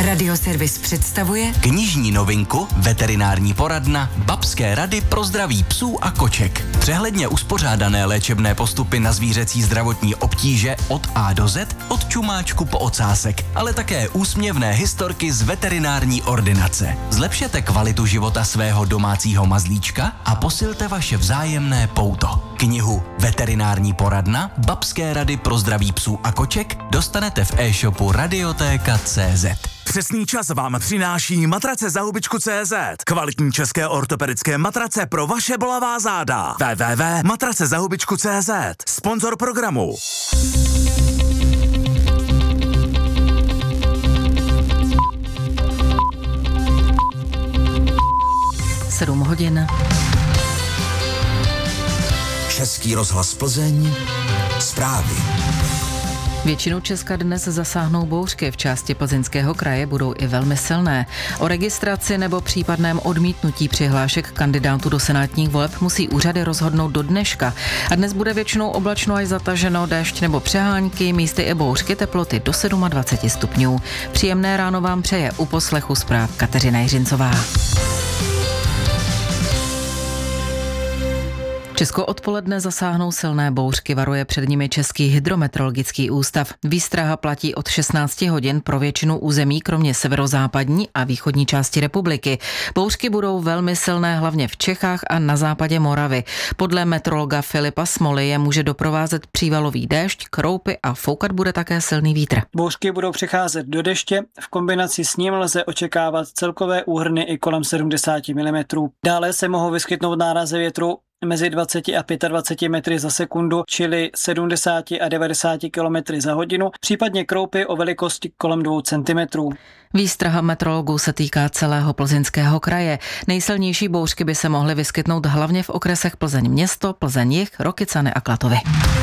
Radioservis představuje knižní novinku, veterinární poradna, babské rady pro zdraví psů a koček. Přehledně uspořádané léčebné postupy na zvířecí zdravotní obtíže od A do Z, od čumáčku po ocásek, ale také úsměvné historky z veterinární ordinace. Zlepšete kvalitu života svého domácího mazlíčka a posilte vaše vzájemné pouto. Knihu Veterinární poradna, babské rady pro zdraví psů a koček dostanete v e-shopu Radiotéka.cz. Přesný čas vám přináší matrace za hubičku.cz. Kvalitní české ortopedické matrace pro vaše bolavá záda. www.matracezahubičku.cz. Sponzor programu. Sedm hodin. Český rozhlas Plzeň. Zprávy. Většinu Česka dnes zasáhnou bouřky, v části Plzeňského kraje budou i velmi silné. O registraci nebo případném odmítnutí přihlášek kandidátů do senátních voleb musí úřady rozhodnout do dneška. A dnes bude většinou oblačno až zataženo, déšť nebo přehánky, místy i bouřky, teploty do 27 stupňů. Příjemné ráno vám přeje u poslechu zpráv Kateřina Jiřincová. Česko odpoledne zasáhnou silné bouřky, varuje před nimi Český hydrometeorologický ústav. Výstraha platí od 16 hodin pro většinu území, kromě severozápadní a východní části republiky. Bouřky budou velmi silné hlavně v Čechách a na západě Moravy. Podle meteorologa Filipa Smoly je může doprovázet přívalový déšť, kroupy a foukat bude také silný vítr. Bouřky budou přecházet do deště, v kombinaci s ním lze očekávat celkové úhrny i kolem 70 mm. Dále se mohou vyskytnout nárazy větru mezi 20 a 25 metry za sekundu, čili 70 a 90 km za hodinu, případně kroupy o velikosti kolem 2 cm. Výstraha meteorologů se týká celého Plzeňského kraje. Nejsilnější bouřky by se mohly vyskytnout hlavně v okresech Plzeň město, Plzeň jih, Rokycany a Klatovy.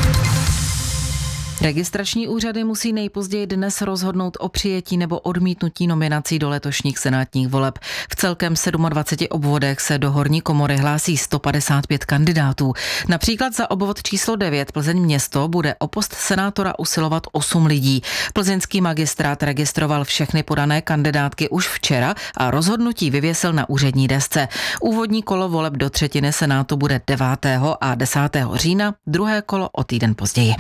Registrační úřady musí nejpozději dnes rozhodnout o přijetí nebo odmítnutí nominací do letošních senátních voleb. V celkem 27 obvodech se do horní komory hlásí 155 kandidátů. Například za obvod číslo 9 Plzeň město bude o post senátora usilovat 8 lidí. Plzeňský magistrát registroval všechny podané kandidátky už včera a rozhodnutí vyvěsil na úřední desce. Úvodní kolo voleb do třetiny senátu bude 9. a 10. října, druhé kolo o týden později.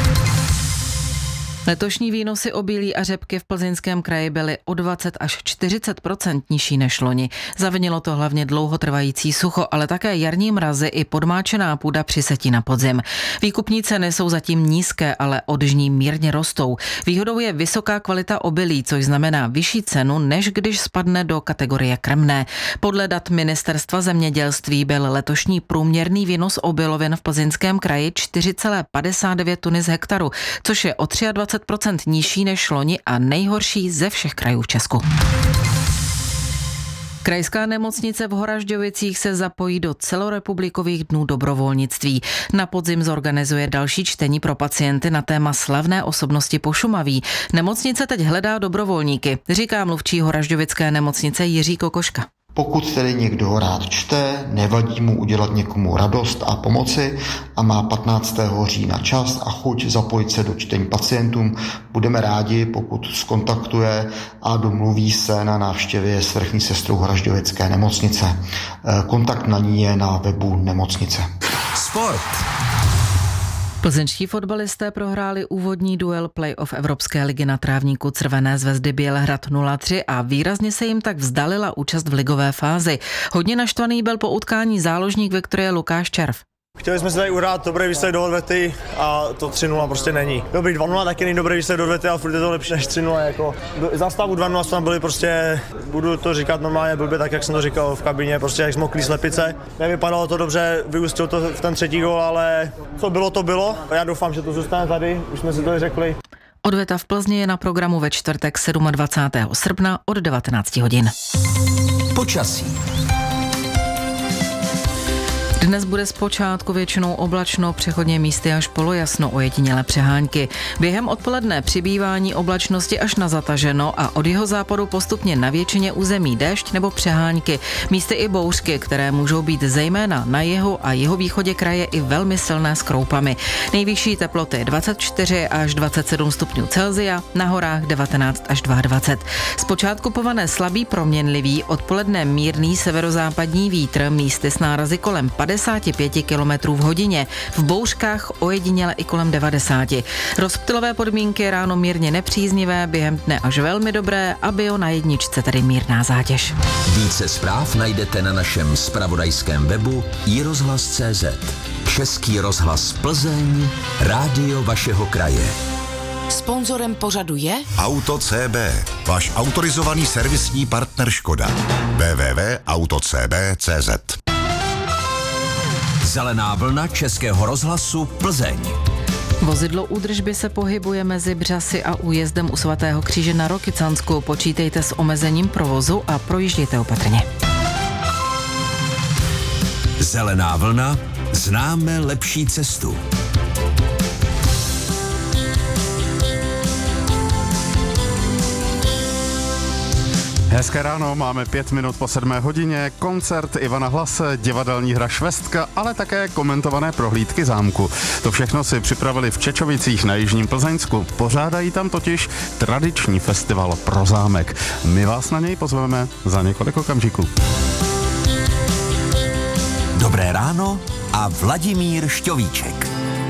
Letošní výnosy obilí a řepky v Plzeňském kraji byly o 20 až 40% nižší než loni. Zavinilo to hlavně dlouhotrvající sucho, ale také jarní mrazy i podmáčená půda při setí na podzim. Výkupní ceny jsou zatím nízké, ale od žní mírně rostou. Výhodou je vysoká kvalita obilí, což znamená vyšší cenu, než když spadne do kategorie krmné. Podle dat Ministerstva zemědělství byl letošní průměrný výnos obilovin v Plzeňském kraji 4,59 tuny z hektaru, což je o 23% nižší než loni a nejhorší ze všech krajů v Česku. Krajská nemocnice v Horažďovicích se zapojí do celorepublikových dnů dobrovolnictví. Na podzim zorganizuje další čtení pro pacienty na téma slavné osobnosti po Šumaví. Nemocnice teď hledá dobrovolníky, říká mluvčí Horažďovické nemocnice Jiří Kokoška. Pokud tedy někdo rád čte, nevadí mu udělat někomu radost a pomoci a má 15. října čas a chuť zapojit se do čtení pacientům, budeme rádi, pokud skontaktuje a domluví se na návštěvě s vrchní sestrou Horažďovické nemocnice. Kontakt na ní je na webu nemocnice. Sport. Plzeňští fotbalisté prohráli úvodní duel playoff Evropské ligy na trávníku Crvené Zvezdy Bělehrad 0-3 a výrazně se jim tak vzdalila účast v ligové fázi. Hodně naštvaný byl po utkání záložník Viktorie Lukáš Červ. Chtěli jsme si tady uhrát dobrý výsledek do odvety a to 3-0 prostě není. Dobrý 2-0 taky není dobrý výsledek do odvety, ale furt je to lepší než 3-0. Jako za stavu 2-0 jsme tam byli prostě, budu to říkat normálně blbě, tak jak jsem to říkal v kabině, prostě jak smoklí slepice. Nevypadalo to dobře, vyústil to v ten třetí gól, ale co bylo, to bylo. Já doufám, že to zůstane tady, už jsme si to řekli. Odveta v Plzni je na programu ve čtvrtek 27. srpna od 19 hodin. Počasí. Dnes bude zpočátku většinou oblačno, přechodně místy až polojasno, ojedinělé přehánky. Během odpoledne přibývání oblačnosti až na zataženo a od jihozápadu postupně na většině území déšť nebo přehánky. Místy i bouřky, které můžou být zejména na jihu a jihovýchodě kraje i velmi silné s kroupami. Nejvyšší teploty 24 až 27 stupňů Celsia, na horách 19 až 22. Zpočátku povane slabý proměnlivý, odpoledne mírný severozápadní vítr, místy s nárazy kolem 55 km v hodině, v bouřkách ojediněle i kolem 90. Rozptylové podmínky ráno mírně nepříznivé, během dne až velmi dobré a bio na jedničce tedy mírná zátěž. Více zpráv najdete na našem zpravodajském webu iRozhlas.cz. Český rozhlas Plzeň, rádio vašeho kraje. Sponzorem pořadu je Auto CB, váš autorizovaný servisní partner Škoda. www.autocb.cz. Zelená vlna Českého rozhlasu Plzeň. Vozidlo údržby se pohybuje mezi Břasy a újezdem u Svatého kříže na Rokycansku. Počítejte s omezením provozu a projíždějte opatrně. Zelená vlna, známe lepší cestu. Hezké ráno, máme 5 minut po 7 hodině, koncert Ivana Hlase, divadelní hra Švestka, ale také komentované prohlídky zámku. To všechno si připravili v Čečovicích na jižním Plzeňsku. Pořádají tam totiž tradiční festival pro zámek. My vás na něj pozveme za několik okamžiků. Dobré ráno a Vladimír Šťovíček.